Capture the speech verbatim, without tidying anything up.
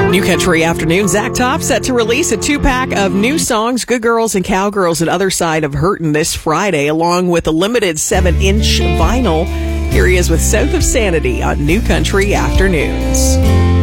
New Country Afternoon. Zach Top set to release a two-pack of new songs, Good Girls and Cowgirls and Other Side of Hurtin' this Friday, along with a limited seven-inch vinyl. Here he is with South of Sanity on New Country Afternoons.